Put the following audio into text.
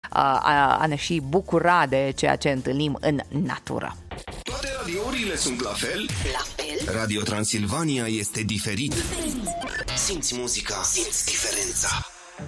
a ne și bucura de ceea ce întâlnim în natură. Toate radiourile sunt la fel? La fel? Radio Transilvania este diferit. Simți muzica, simți diferența.